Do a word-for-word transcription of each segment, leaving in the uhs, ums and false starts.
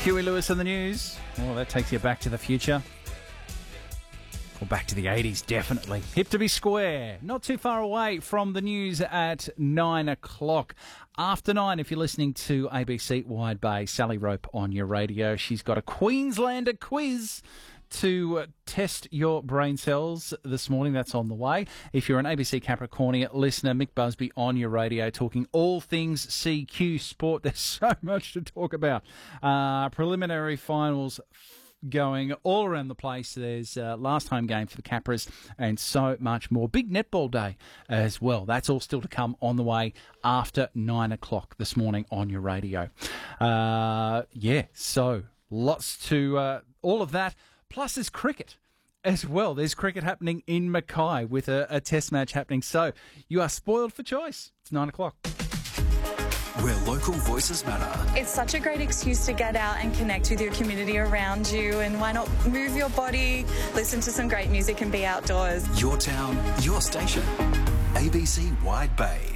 Huey Lewis and the News. Well, that takes you back to the future. Or back to the eighties, definitely. Hip to be square. Not too far away from the news at nine o'clock. After nine, if you're listening to A B C Wide Bay, Sally Rope on your radio. She's got a Queenslander quiz to test your brain cells this morning. That's on the way. If you're an A B C Capricornia listener, Mick Busby on your radio talking all things C Q sport. There's so much to talk about. Uh, preliminary finals going all around the place. There's uh, last home game for the Capras and so much more. Big netball day as well. That's all still to come on the way after nine o'clock this morning on your radio. Uh, yeah, so lots to uh, all of that. Plus, there's cricket as well. There's cricket happening in Mackay with a, a test match happening. So you are spoiled for choice. It's nine o'clock. Where local voices matter. It's such a great excuse to get out and connect with your community around you. And why not move your body, listen to some great music and be outdoors. Your town, your station. A B C Wide Bay.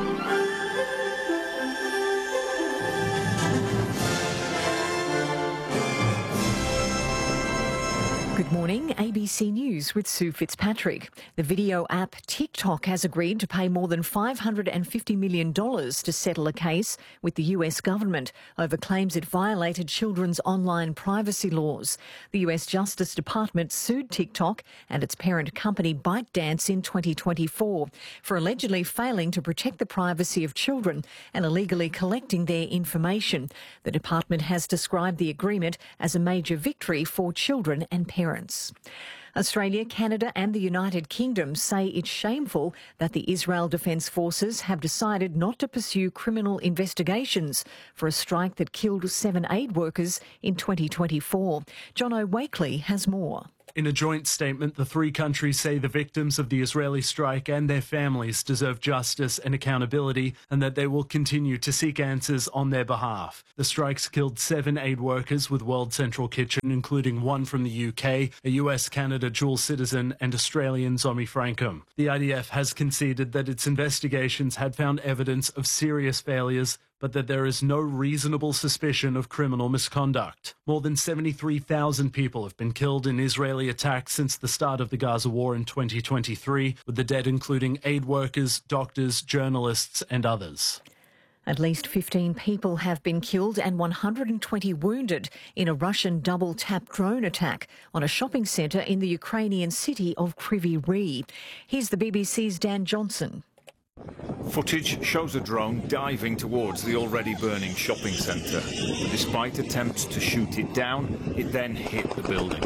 Good morning, A B C News with Sue Fitzpatrick. The video app TikTok has agreed to pay more than five hundred fifty million dollars to settle a case with the U S government over claims it violated children's online privacy laws. The U S Justice Department sued TikTok and its parent company ByteDance in twenty twenty-four for allegedly failing to protect the privacy of children and illegally collecting their information. The department has described the agreement as a major victory for children and parents. Australia, Canada and the United Kingdom say it's shameful that the Israel Defence Forces have decided not to pursue criminal investigations for a strike that killed seven aid workers in twenty twenty-four. Jono Wakely has more. In a joint statement, the three countries say the victims of the Israeli strike and their families deserve justice and accountability, and that they will continue to seek answers on their behalf. The strikes killed seven aid workers with World Central Kitchen, including one from the U K, a U S-Canada dual citizen, and Australian Zomi Frankum. The I D F has conceded that its investigations had found evidence of serious failures, but that there is no reasonable suspicion of criminal misconduct. More than seventy-three thousand people have been killed in Israeli attacks since the start of the Gaza war in twenty twenty-three, with the dead including aid workers, doctors, journalists and others. At least fifteen people have been killed and one hundred twenty wounded in a Russian double-tap drone attack on a shopping centre in the Ukrainian city of Kryvyi Rih. Here's the B B C's Dan Johnson. Footage shows a drone diving towards the already burning shopping centre. Despite attempts to shoot it down, it then hit the building.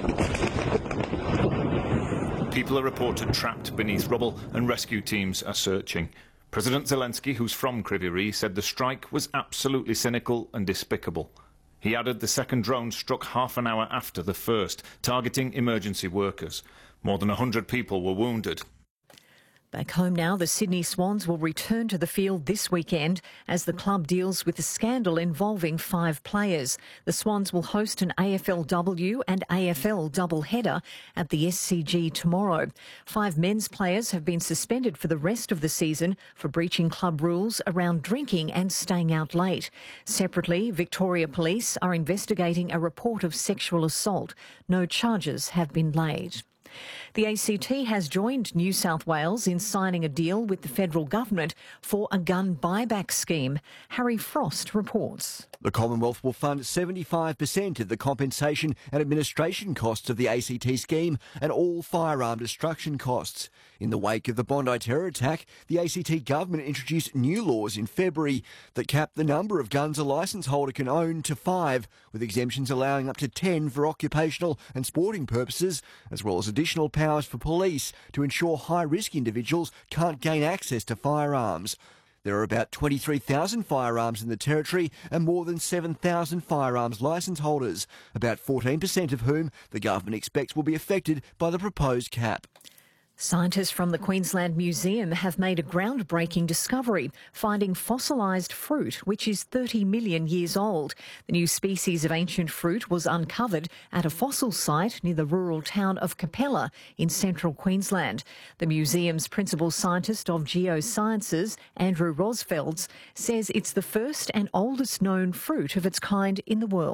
People are reported trapped beneath rubble and rescue teams are searching. President Zelensky, who's from Kryvyi Rih, said the strike was absolutely cynical and despicable. He added the second drone struck half an hour after the first, targeting emergency workers. More than one hundred people were wounded. Back home now, the Sydney Swans will return to the field this weekend as the club deals with a scandal involving five players. The Swans will host an A F L W and A F L doubleheader at the S C G tomorrow. Five men's players have been suspended for the rest of the season for breaching club rules around drinking and staying out late. Separately, Victoria Police are investigating a report of sexual assault. No charges have been laid. The A C T has joined New South Wales in signing a deal with the federal government for a gun buyback scheme. Harry Frost reports. The Commonwealth will fund seventy-five percent of the compensation and administration costs of the A C T scheme and all firearm destruction costs. In the wake of the Bondi terror attack, the A C T government introduced new laws in February that cap the number of guns a licence holder can own to five, with exemptions allowing up to ten for occupational and sporting purposes, as well as additional powers for police to ensure high-risk individuals can't gain access to firearms. There are about twenty-three thousand firearms in the territory and more than seven thousand firearms licence holders, about fourteen percent of whom the government expects will be affected by the proposed cap. Scientists from the Queensland Museum have made a groundbreaking discovery, finding fossilised fruit, which is thirty million years old. The new species of ancient fruit was uncovered at a fossil site near the rural town of Capella in central Queensland. The museum's principal scientist of geosciences, Andrew Rosfelds, says it's the first and oldest known fruit of its kind in the world.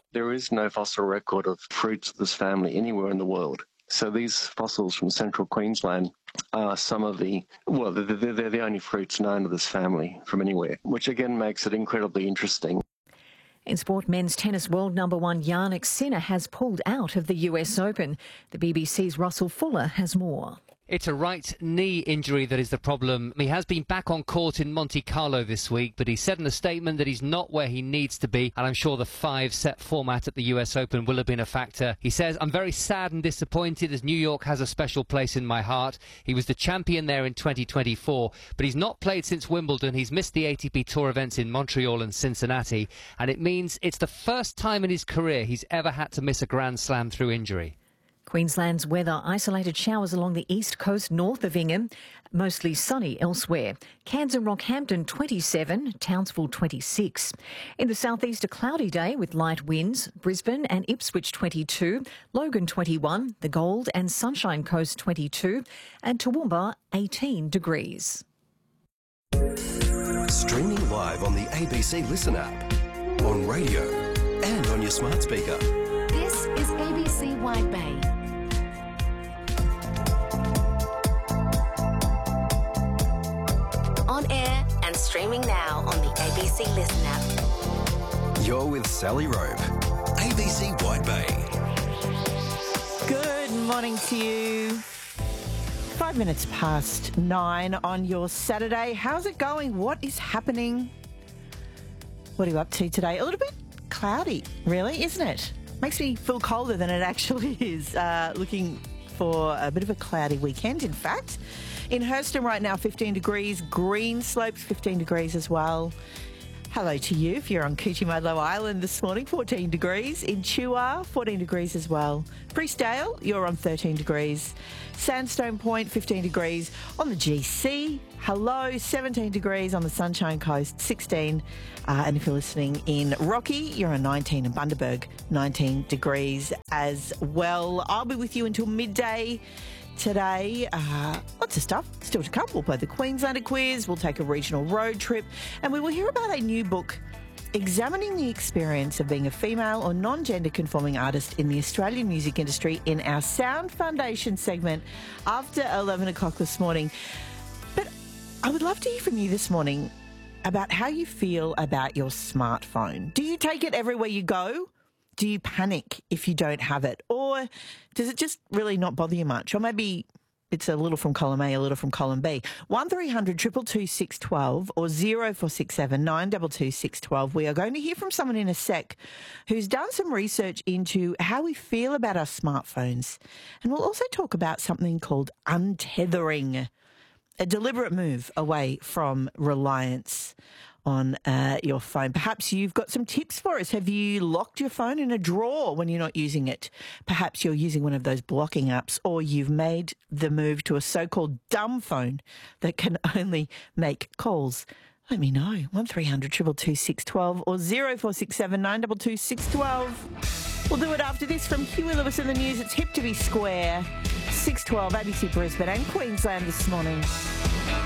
There is no fossil record of fruits of this family anywhere in the world. So these fossils from central Queensland are some of the, well, they're, they're the only fruits known to this family from anywhere, which again makes it incredibly interesting. In sport, men's tennis world number one Jannik Sinner has pulled out of the U S Open. The B B C's Russell Fuller has more. It's a right knee injury that is the problem. He has been back on court in Monte Carlo this week, but he said in a statement that he's not where he needs to be, and I'm sure the five-set format at the U S Open will have been a factor. He says, I'm very sad and disappointed as New York has a special place in my heart. He was the champion there in twenty twenty-four, but he's not played since Wimbledon. He's missed the A T P Tour events in Montreal and Cincinnati, and it means it's the first time in his career he's ever had to miss a Grand Slam through injury. Queensland's weather, isolated showers along the east coast north of Ingham, mostly sunny elsewhere. Cairns and Rockhampton twenty-seven, Townsville twenty-six. In the southeast, a cloudy day with light winds. Brisbane and Ipswich twenty-two, Logan twenty-one, the Gold and Sunshine Coast twenty-two, and Toowoomba eighteen degrees. Streaming live on the A B C Listen app, on radio and on your smart speaker. This is A B C Wide Bay. On air and streaming now on the A B C Listen app. You're with Sally Rope, A B C Wide Bay. Good morning to you. Five minutes past nine on your Saturday. How's it going? What is happening? What are you up to today? A little bit cloudy, really, isn't it? Makes me feel colder than it actually is. Uh, looking for a bit of a cloudy weekend, in fact. In Hurston right now, fifteen degrees. Green Slopes, fifteen degrees as well. Hello to you if you're on Coochie-Mudlow Island this morning, fourteen degrees. In Chua, fourteen degrees as well. Priestdale, you're on thirteen degrees. Sandstone Point, fifteen degrees. On the G C, hello, seventeen degrees. On the Sunshine Coast, sixteen. Uh, and if you're listening in Rocky, you're on nineteen. And Bundaberg, nineteen degrees as well. I'll be with you until midday today. Uh, lots of stuff still to come. We'll play the Queenslander quiz. We'll take a regional road trip. And we will hear about a new book examining the experience of being a female or non-gender conforming artist in the Australian music industry in our Sound Foundation segment after eleven o'clock this morning. But I would love to hear from you this morning about how you feel about your smartphone. Do you take it everywhere you go? Do you panic if you don't have it? Or does it just really not bother you much? Or maybe it's a little from column A, a little from column B. one three hundred two two two six one two or zero four six seven nine two two six one two. We are going to hear from someone in a sec who's done some research into how we feel about our smartphones. And we'll also talk about something called untethering, a deliberate move away from reliance on uh, your phone. Perhaps you've got some tips for us. Have you locked your phone in a drawer when you're not using it? Perhaps you're using one of those blocking apps, or you've made the move to a so-called dumb phone that can only make calls. Let me know. one three hundred two two two six one two or zero four six seven nine two two six one two. We'll do it after this from Huey Lewis in the News. It's hip to be square. six twelve A B C Brisbane and Queensland this morning.